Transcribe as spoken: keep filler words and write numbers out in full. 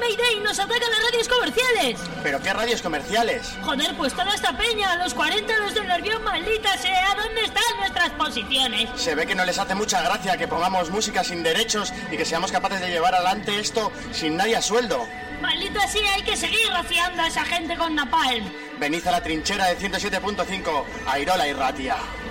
Mayday, nos atacan las radios comerciales. ¿Pero qué radios comerciales? Joder, pues toda esta peña, los cuarenta, los del Nervión, maldita sea, ¿dónde están nuestras posiciones? Se ve que no les hace mucha gracia que pongamos música sin derechos y que seamos capaces de llevar adelante esto sin nadie a sueldo. Maldita sea, hay que seguir rociando a esa gente con napalm. Venid a la trinchera de ciento siete punto cinco, Airola y Ratia.